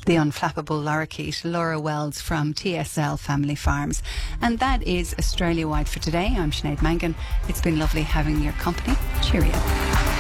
The unflappable lorikeet, Laura Wells from TSL Family Farms. And that is Australia Wide for today. I'm Sinead Mangan. It's been lovely having your company. Cheerio.